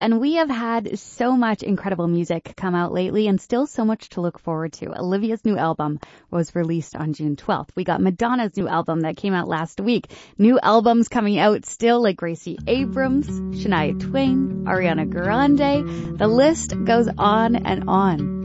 And we have had so much incredible music come out lately and still so much to look forward to. Olivia's new album was released on June 12th. We got Madonna's new album that came out last week. New albums coming out still like Gracie Abrams, Shania Twain, Ariana Grande. The list goes on and on.